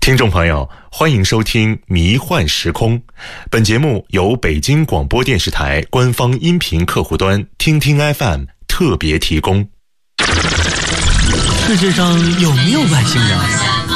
听众朋友，欢迎收听《迷幻时空》。本节目由北京广播电视台官方音频客户端听听 FM 特别提供。 世界上有没有外星人？